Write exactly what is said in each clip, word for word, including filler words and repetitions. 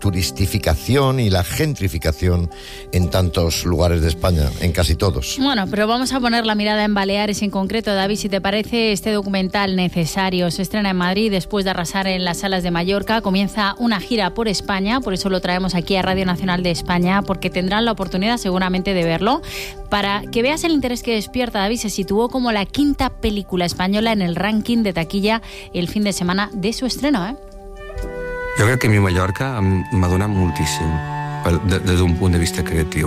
turistificación y la gentrificación en tantos lugares de España, en casi todos. Bueno, pero vamos a poner la mirada en Baleares en concreto. David, si te parece, este documental Necesario se estrena en Madrid después de arrasar en las salas de Mallorca. Comienza una gira por España, por eso lo traemos aquí a Radio Nacional de España, porque tendrán la oportunidad seguramente de verlo. Para que veas el interés que despierta, David, se situó como la quinta película española en el ranking de taquilla el fin de semana de su estreno, ¿eh? Jo crec que a mi Mallorca m'ha donat moltíssim, des d'un punt de vista creatiu.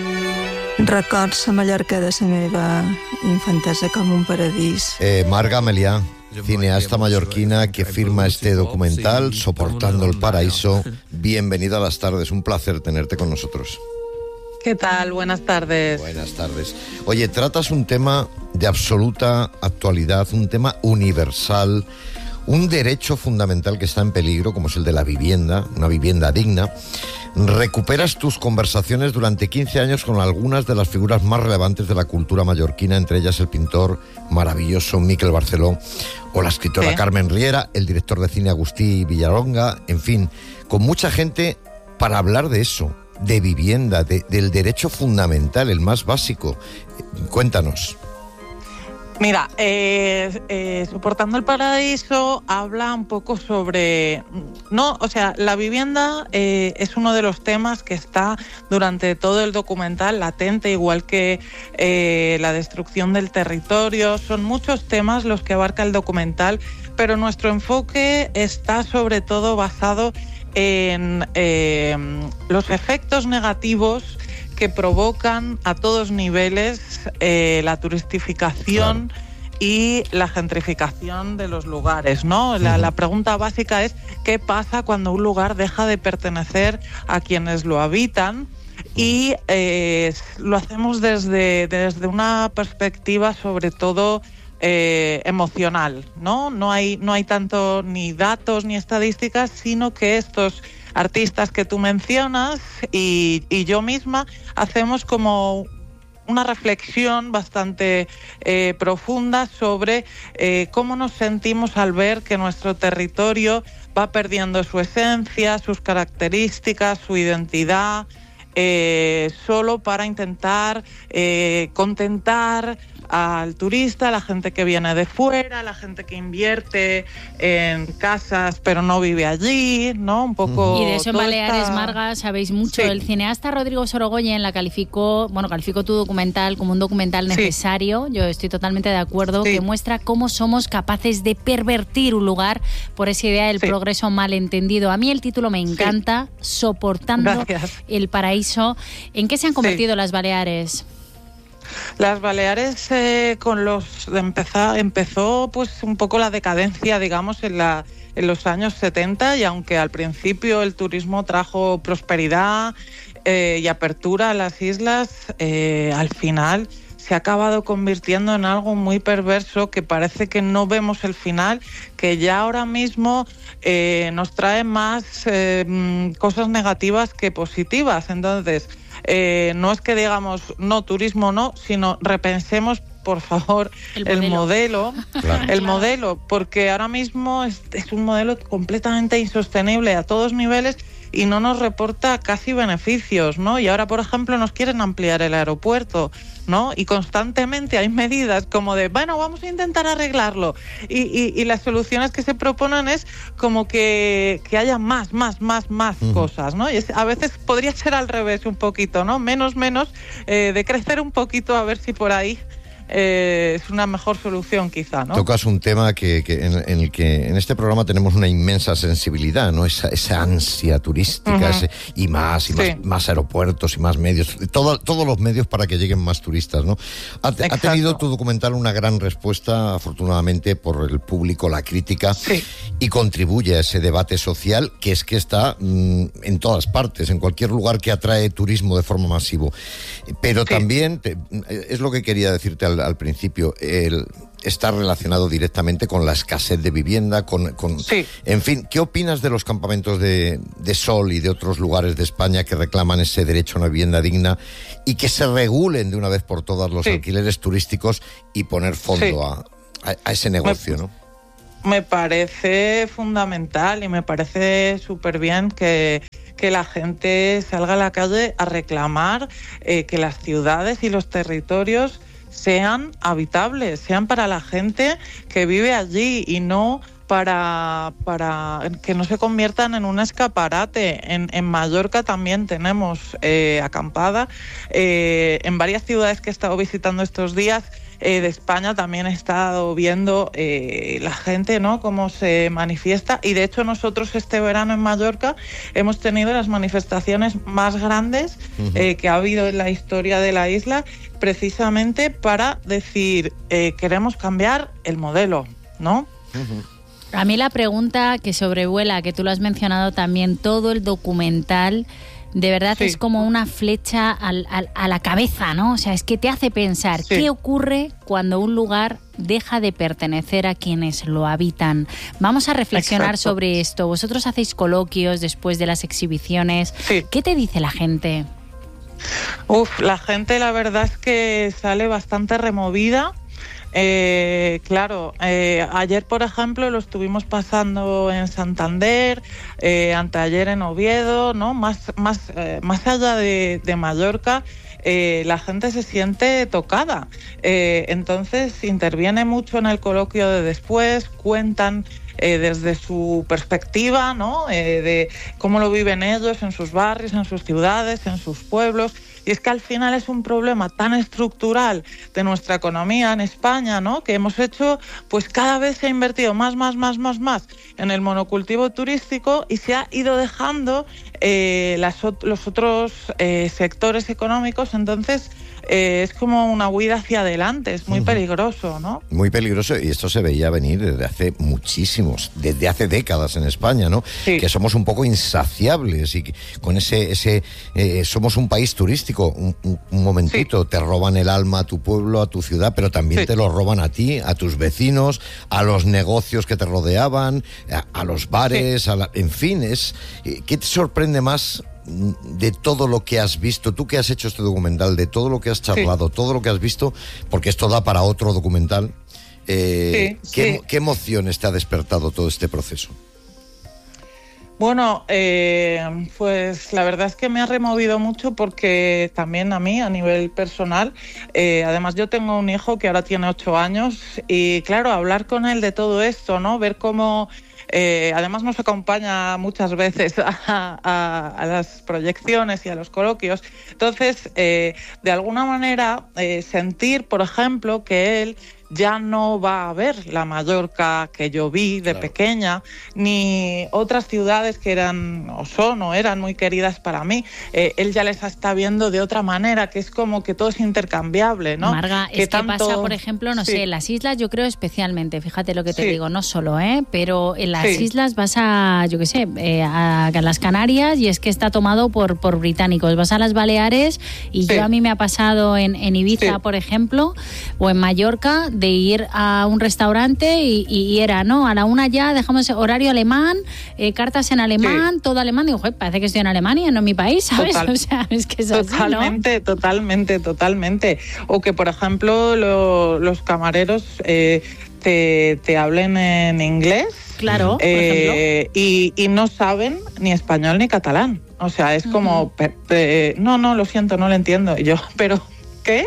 Records a Mallorca de la meva infantesa com un paradís. Eh, Marga Meliá, cineasta mallorquina que firma este documental, Soportando el Paraíso. Bienvenida a las tardes, un placer tenerte con nosotros. ¿Qué tal? Buenas tardes. Buenas tardes. Oye, tratas un tema de absoluta actualidad, un tema universal, un derecho fundamental que está en peligro, como es el de la vivienda, una vivienda digna. Recuperas tus conversaciones durante quince años con algunas de las figuras más relevantes de la cultura mallorquina, entre ellas el pintor maravilloso Miquel Barceló o la escritora ¿Eh? Carmen Riera, el director de cine Agustí Villaronga, en fin, con mucha gente para hablar de eso, de vivienda, de, del derecho fundamental, el más básico. Cuéntanos. Mira, eh, eh, Soportando el Paraíso habla un poco sobre... no, o sea, la vivienda eh, es uno de los temas que está durante todo el documental latente, igual que eh, la destrucción del territorio. Son muchos temas los que abarca el documental, pero nuestro enfoque está sobre todo basado en eh, los efectos negativos que provocan a todos niveles eh, la turistificación, claro, y la gentrificación de los lugares, ¿no? La, uh-huh. la pregunta básica es ¿qué pasa cuando un lugar deja de pertenecer a quienes lo habitan? Y eh, lo hacemos desde, desde una perspectiva sobre todo eh, emocional, ¿no? No hay, no hay tanto ni datos ni estadísticas, sino que estos artistas que tú mencionas y, y yo misma hacemos como una reflexión bastante eh, profunda sobre eh, cómo nos sentimos al ver que nuestro territorio va perdiendo su esencia, sus características, su identidad, eh, solo para intentar eh, contentar al turista, a la gente que viene de fuera, a la gente que invierte en casas pero no vive allí, ¿no? Un poco... Y de eso en Baleares, esta... Marga, sabéis mucho. Sí. El cineasta Rodrigo Sorogoyen la calificó, bueno, calificó tu documental como un documental necesario. Sí. Yo estoy totalmente de acuerdo, sí. que muestra cómo somos capaces de pervertir un lugar por esa idea del sí. progreso malentendido. A mí el título me encanta, sí. Soportando Gracias. El Paraíso. ¿En qué se han convertido sí. las Baleares? Las Baleares eh, con los empezó, empezó pues un poco la decadencia, digamos, en la en los años setenta, y aunque al principio el turismo trajo prosperidad eh, y apertura a las islas, eh, al final se ha acabado convirtiendo en algo muy perverso que parece que no vemos el final, que ya ahora mismo eh, nos trae más eh, cosas negativas que positivas. Entonces, Eh, no es que digamos no, turismo no, sino repensemos por favor el modelo, el modelo, claro. el modelo, porque ahora mismo es, es un modelo completamente insostenible a todos niveles y no nos reporta casi beneficios, ¿no? Y ahora, por ejemplo, nos quieren ampliar el aeropuerto, ¿no? Y constantemente hay medidas como de, bueno, vamos a intentar arreglarlo. Y, y, y las soluciones que se proponen es como que, que haya más, más, más, más uh-huh. cosas, ¿no? Y es, a veces podría ser al revés un poquito, ¿no? Menos, menos, eh, de crecer un poquito, a ver si por ahí Eh, es una mejor solución quizá, ¿no? Tocas un tema que, que en, en el que en este programa tenemos una inmensa sensibilidad, ¿no? Esa, esa ansia turística, uh-huh. ese, y más, y sí. más, más aeropuertos y más medios, todo, todos los medios para que lleguen más turistas, ¿no? Ha, ha tenido tu documental una gran respuesta, afortunadamente, por el público, la crítica, sí. y contribuye a ese debate social que es que está mmm, en todas partes, en cualquier lugar que atrae turismo de forma masiva. Pero sí. también, te, es lo que quería decirte al al principio, el, está relacionado directamente con la escasez de vivienda, con, con sí. en fin, ¿qué opinas de los campamentos de, de Sol y de otros lugares de España que reclaman ese derecho a una vivienda digna y que se regulen de una vez por todas los sí. alquileres turísticos y poner fondo sí. a, a, a ese negocio, me, ¿no? Me parece fundamental y me parece súper bien que que la gente salga a la calle a reclamar eh, que las ciudades y los territorios sean habitables, sean para la gente que vive allí y no para, para que no se conviertan en un escaparate. En, en Mallorca también tenemos eh, acampada, eh, en varias ciudades que he estado visitando estos días eh, de España también he estado viendo eh, la gente, ¿no?, cómo se manifiesta, y de hecho nosotros este verano en Mallorca hemos tenido las manifestaciones más grandes uh-huh. eh, que ha habido en la historia de la isla, precisamente para decir eh, queremos cambiar el modelo, ¿no? Uh-huh. A mí la pregunta que sobrevuela, que tú lo has mencionado también, todo el documental, de verdad sí. es como una flecha al, al, a la cabeza, ¿no? O sea, es que te hace pensar, sí. ¿qué ocurre cuando un lugar deja de pertenecer a quienes lo habitan? Vamos a reflexionar Exacto. sobre esto. Vosotros hacéis coloquios después de las exhibiciones. Sí. ¿Qué te dice la gente? Uf, la gente la verdad es que sale bastante removida. Eh, claro, eh, ayer por ejemplo lo estuvimos pasando en Santander, eh, anteayer en Oviedo, ¿no? Más, más, eh, más allá de, de Mallorca, eh, la gente se siente tocada. Eh, entonces interviene mucho en el coloquio de después, cuentan eh, desde su perspectiva, ¿no? Eh, de cómo lo viven ellos en sus barrios, en sus ciudades, en sus pueblos. Y es que al final es un problema tan estructural de nuestra economía en España, ¿no?, que hemos hecho, pues cada vez se ha invertido más, más, más, más, más en el monocultivo turístico y se ha ido dejando eh, las, los otros eh, sectores económicos. Entonces eh, es como una huida hacia adelante, es muy uh-huh. peligroso, ¿no? Muy peligroso, y esto se veía venir desde hace muchísimos, desde hace décadas en España, ¿no? Sí. Que somos un poco insaciables y que con ese, ese eh, somos un país turístico. Un, un, un momentito, sí. te roban el alma a tu pueblo, a tu ciudad, pero también sí. te lo roban a ti, a tus vecinos, a los negocios que te rodeaban, a, a los bares, sí. a la, en fin, es ¿qué te sorprende más de todo lo que has visto? Tú que has hecho este documental, de todo lo que has charlado, sí. todo lo que has visto, porque esto da para otro documental, eh, sí, ¿qué, sí. ¿qué emociones te ha despertado todo este proceso? Bueno, eh, pues la verdad es que me ha removido mucho porque también a mí, a nivel personal, eh, además yo tengo un hijo que ahora tiene ocho años y claro, hablar con él de todo esto, ¿no? Ver cómo, eh, además nos acompaña muchas veces a, a, a las proyecciones y a los coloquios. Entonces, eh, de alguna manera, eh, sentir, por ejemplo, que él ya no va a ver la Mallorca que yo vi de claro. pequeña, ni otras ciudades que eran o son o eran muy queridas para mí. Eh, él ya les está viendo de otra manera, que es como que todo es intercambiable, ¿no? Marga, que es tanto... que pasa, por ejemplo, no sí. sé, en las islas yo creo especialmente, fíjate lo que te sí. digo, no solo, ¿eh? Pero en las sí. islas vas a, yo qué sé, eh, a, a las Canarias y es que está tomado por, por británicos. Vas a las Baleares y sí. yo a mí me ha pasado en, en Ibiza, sí. por ejemplo, o en Mallorca, de ir a un restaurante y, y era, ¿no? A la una ya dejamos horario alemán, eh, cartas en alemán, sí. todo alemán. Digo, joder, parece que estoy en Alemania, no en mi país, ¿sabes? Total, o sea, es que es totalmente, así, ¿no? totalmente, totalmente. O que, por ejemplo, lo, los camareros eh, te, te hablen en inglés. Claro, eh, por ejemplo. Y, y no saben ni español ni catalán. O sea, es como, uh-huh. pe, pe, no, no, lo siento, no lo entiendo. Y yo, pero... ¿qué?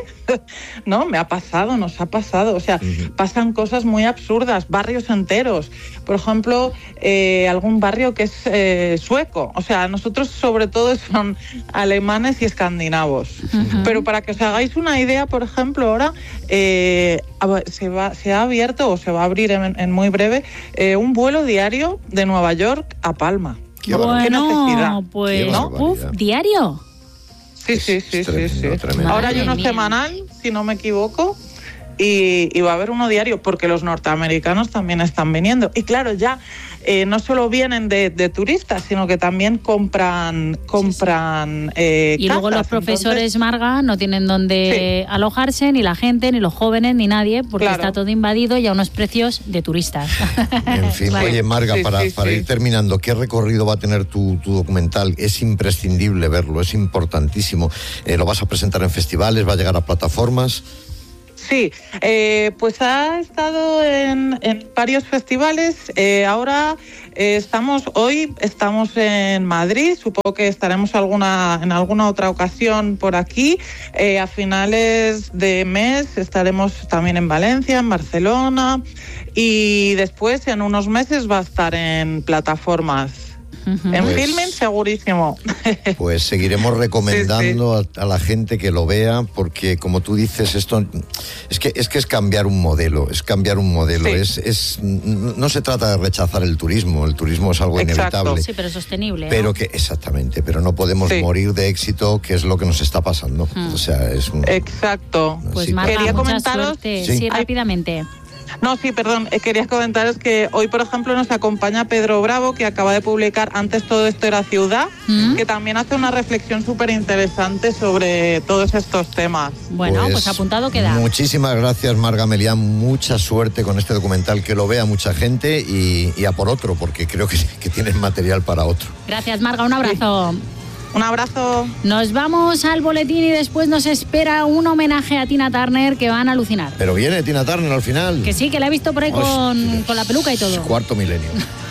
No, me ha pasado, nos ha pasado. O sea, uh-huh. pasan cosas muy absurdas, barrios enteros. Por ejemplo, eh, algún barrio que es eh, sueco. O sea, nosotros sobre todo son alemanes y escandinavos. Uh-huh. Pero para que os hagáis una idea, por ejemplo, ahora eh, se, va, se ha abierto o se va a abrir en, en muy breve eh, un vuelo diario de Nueva York a Palma. Qué bueno, ¿qué necesidad? Pues, ¿no? Uf, ¿diario? Sí, sí, sí, tremendo, sí, sí. Tremendo. Ahora hay uno semanal, si no me equivoco, y, y va a haber uno diario, porque los norteamericanos también están viniendo. Y claro, ya eh, no solo vienen de, de turistas, sino que también compran compran sí, sí. Eh, y luego casas. Los profesores, entonces, Marga, no tienen donde sí. alojarse, ni la gente, ni los jóvenes, ni nadie, porque claro. está todo invadido y a unos precios de turistas. En fin, claro. Oye, Marga, sí, para, sí, para sí. ir terminando, ¿qué recorrido va a tener tu, tu documental? Es imprescindible verlo, es importantísimo. Eh, ¿Lo vas a presentar en festivales? ¿Va a llegar a plataformas? Sí, eh, pues ha estado en, en varios festivales. Eh, ahora eh, estamos, hoy estamos en Madrid. Supongo que estaremos alguna en alguna otra ocasión por aquí. Eh, a finales de mes estaremos también en Valencia, en Barcelona, y después en unos meses va a estar en plataformas. Uh-huh. En pues, Filmin segurísimo. Pues seguiremos recomendando sí, sí. A, a la gente que lo vea, porque como tú dices, esto es que es que es cambiar un modelo, es cambiar un modelo. Sí. Es, es no se trata de rechazar el turismo, el turismo es algo Exacto. inevitable. Sí, pero sostenible. Pero ¿no? que exactamente, pero no podemos sí. morir de éxito, que es lo que nos está pasando. Uh-huh. O sea, es un, Exacto. Pues sí, Marga, quería mucha comentaros suerte. Sí, sí rápidamente. No, sí, perdón, eh, quería comentaros que hoy, por ejemplo, nos acompaña Pedro Bravo, que acaba de publicar Antes todo esto era ciudad, ¿Mm? que también hace una reflexión súper interesante sobre todos estos temas. Bueno, pues, pues apuntado queda. Muchísimas gracias, Marga Melián, mucha suerte con este documental, que lo vea mucha gente y, y a por otro, porque creo que, que tienes material para otro. Gracias, Marga, un abrazo. Sí. Un abrazo. Nos vamos al boletín y después nos espera un homenaje a Tina Turner que van a alucinar. Pero viene Tina Turner al final. Que sí, que la he visto por ahí oh, con, con la peluca y todo. Cuarto milenio.